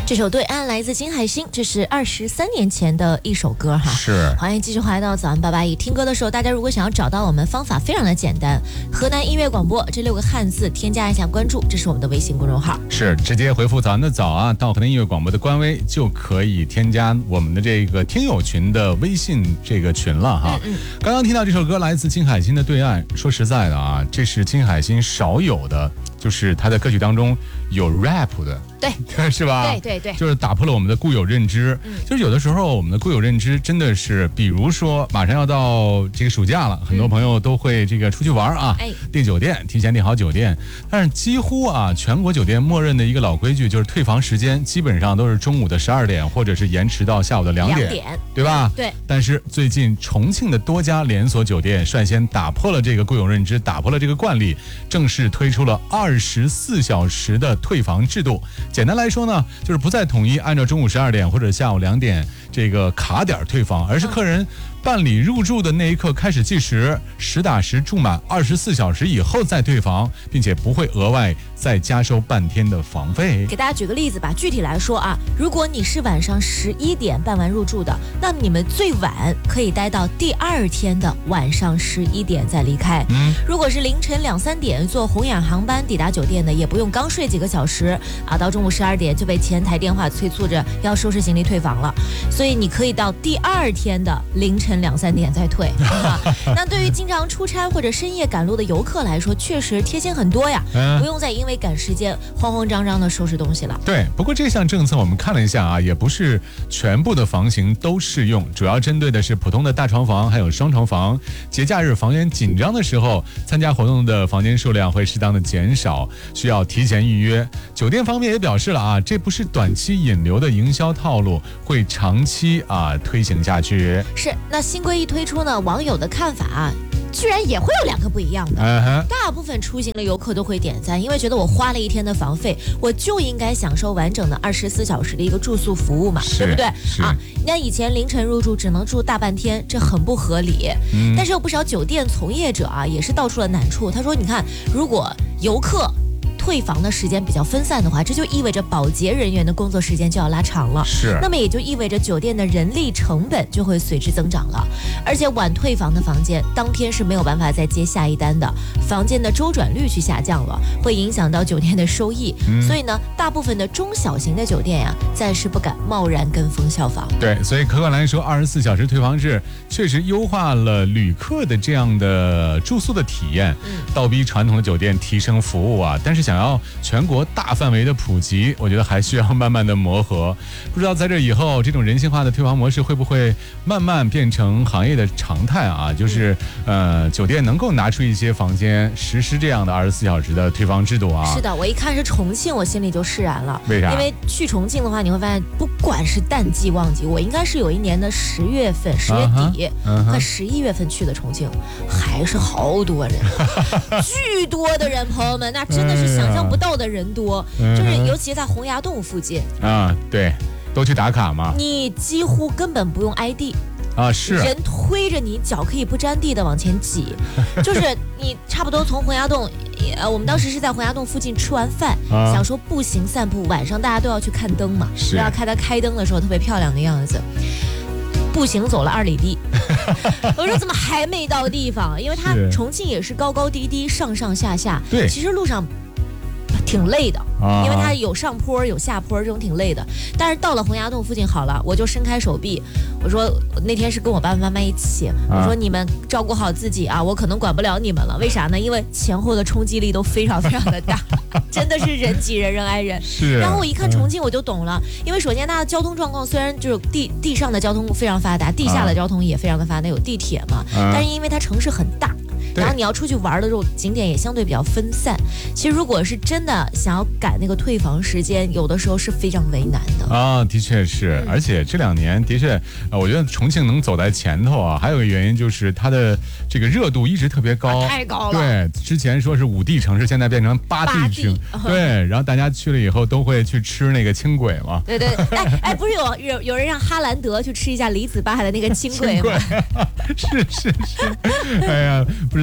这首《对岸》来自金海心，这是23年前的一首歌哈。 是， 欢迎继续回来到早安881。听歌的时候，大家如果想要找到我们，方法非常的简单，河南音乐广播这6个汉字添加一下关注，这是我们的微信公众号。 是，直接回复早安的早啊，到河南音乐广播的官微就可以添加我们的这个听友群的微信这个群了哈。刚刚听到这首歌来自金海心的《对岸》，说实在的啊，这是金海心少有的，就是他的歌曲当中有 rap 的。 对， 是吧？ 对， 就是打破了我们的固有认知。就是有的时候我们的固有认知真的是，比如说马上要到这个暑假了，很多朋友都会这个出去玩啊，订酒店，提前订好酒店。但是几乎啊，全国酒店默认的一个老规矩就是退房时间基本上都是中午的12点，或者是延迟到下午的2点，对吧？ 对。 但是最近重庆的多家连锁酒店率先打破了这个固有认知，打破了这个惯例，正式推出了24小时的退房制度。简单来说呢，就是不再统一按照中午12点或者下午2点这个卡点退房，而是客人办理入住的那一刻开始计时，实打实住满24小时以后再退房，并且不会额外再加收半天的房费。 给大家举个例子吧，具体来说啊，如果你是晚上11点办完入住的，那么你们最晚可以待到第2天的晚上11点再离开。如果是凌晨2、3点坐红眼航班抵达酒店的，也不用刚睡几个小时啊，到中午12点就被前台电话催促着要收拾行李退房了，所以你可以到第2天的凌晨2、3点再退。那对于经常出差或者深夜赶路的游客来说，确实贴心很多呀，不用再因为赶时间慌慌张张的收拾东西了。 对，不过这项政策我们看了一下啊，也不是全部的房型都适用，主要针对的是普通的大床房还有双床房。节假日房源紧张的时候，参加活动的房间数量会适当的减少，需要提前预约。酒店方面也表示了啊，这不是短期引流的营销套路，会长期推行下去。 是，那新规一推出呢，网友的看法居然也会有2个不一样的。大部分出行的游客都会点赞，因为觉得我花了1天的房费，我就应该享受完整的24小时的一个住宿服务嘛，对不对啊？那以前凌晨入住只能住大半天，这很不合理。但是有不少酒店从业者也是道出了难处。他说，你看，如果游客退房的时间比较分散的话，这就意味着保洁人员的工作时间就要拉长了，那么也就意味着酒店的人力成本就会随之增长了。而且晚退房的房间当天是没有办法再接下一单的，房间的周转率去下降了，会影响到酒店的收益。所以呢，大部分的中小型的酒店暂时不敢贸然跟风效仿。 对，所以客观来说，24小时退房制确实优化了旅客的这样的住宿的体验，倒逼传统的酒店提升服务但是想要全国大范围的普及，我觉得还需要慢慢的磨合。不知道在这以后，这种人性化的退房模式会不会慢慢变成行业的常态就是酒店能够拿出一些房间实施这样的24小时的退房制度是的，我一看是重庆，我心里就释然了。 为啥？ 因为去重庆的话，你会发现，不管是淡季旺季，我应该是有一年的10月份、10月底和11月份去的重庆，还是好多人，巨多的人，朋友们，那真的是想象不到的人多，就是尤其在洪崖洞附近对，都去打卡嘛， 你几乎根本不用挨地是人推着你脚可以不沾地的往前挤，就是你差不多从洪崖洞，我们当时是在洪崖洞附近吃完饭，想说步行散步，晚上大家都要去看灯嘛，要看它开灯的时候特别漂亮的样子。步行走了2里地，我说怎么还没到地方？因为它重庆也是高高低低、上上下下， 对， 其实路上挺累的，因为它有上坡有下坡，这种挺累的。但是到了洪崖洞附近好了，我就伸开手臂，我说那天是跟我爸爸妈妈一起，我说你们照顾好自己我可能管不了你们了。为啥呢？因为前后的冲击力都非常非常的大，真的是人挤人，人挨人。然后我一看重庆我就懂了，因为首先它的交通状况虽然就是地上的交通非常发达，地下的交通也非常的发达，有地铁嘛，但是因为它城市很大。然后你要出去玩的时候，景点也相对比较分散。其实如果是真的想要赶那个退房时间，有的时候是非常为难的的确是。而且这2年的确，我觉得重庆能走在前头还有个原因就是它的这个热度一直特别高， 太高了。 对，之前说是5地城市，现在变成8地城。对，然后大家去了以后都会去吃那个轻轨嘛。 对，不是有人让哈兰德去吃一下李子坝的那个轻轨吗？ 是。哎呀，不知道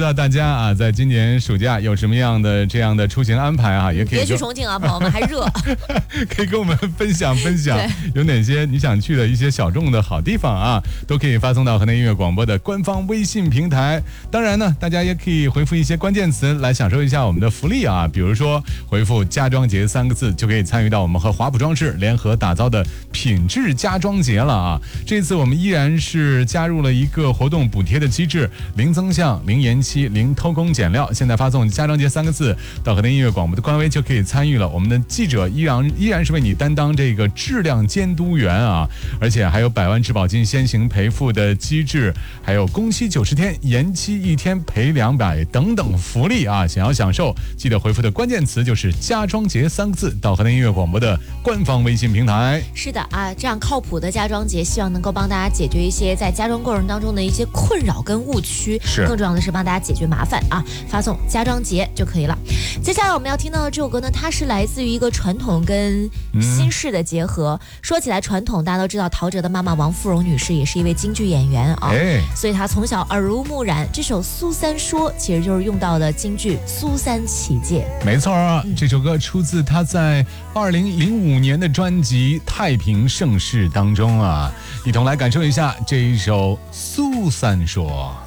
道大家啊，在今年暑假有什么样的这样的出行安排啊？也可以别去重庆啊，朋友们，还热， 可以跟我们分享有哪些你想去的一些小众的好地方啊，都可以发送到河南音乐广播的官方微信平台。当然呢，大家也可以回复一些关键词来享受一下我们的福利啊，比如说回复家装节3个字就可以参与到我们和华普装饰联合打造的品质家装节了啊。这次我们依然是加入了一个活动补贴的机制，零增项、零延期、零偷工减料。现在发送家装节3个字到河南音乐广播的官微就可以参与了。我们的记者依然是为你担当这个质量监督员啊，而且还有100万质保金先行赔付的机制，还有工期90天，延期1天赔200等等福利啊！想要享受，记得回复的关键词就是家装节3个字到河南音乐广播的官方微信平台。 是的啊，这样靠谱的家装节，希望能够帮大家解决一些在家装过程当中的一些困扰跟误区，更重要的是帮大家解决麻烦啊！发送家装节就可以了。接下来我们要听到的这首歌呢，它是来自于一个传统跟新式的结合。说起来传统，大家都知道陶喆的妈妈王芙蓉女士也是一位京剧演员啊，所以她从小耳濡目染。这首《苏三说》其实就是用到的京剧《苏三起解》。 没错啊，这首歌出自她在2005年的专辑《太平盛世》当中啊，一同来感受一下这一首《苏三说》。